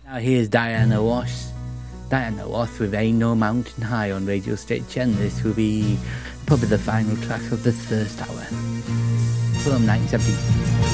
Now here's Diana Ross. Diana Ross with Ain't No Mountain High on Radio Stitch, and this will be probably the final track of the first hour from 1970.